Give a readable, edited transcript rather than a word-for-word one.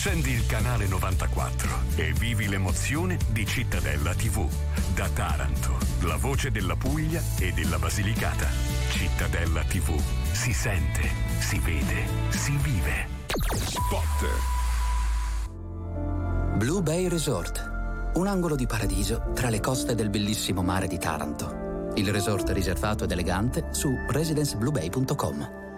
Accendi il canale 94 e vivi l'emozione di Cittadella TV. Da Taranto, la voce della Puglia e della Basilicata. Cittadella TV. Si sente, si vede, si vive. Spot. Blue Bay Resort. Un angolo di paradiso tra le coste del bellissimo mare di Taranto. Il resort riservato ed elegante su residencebluebay.com.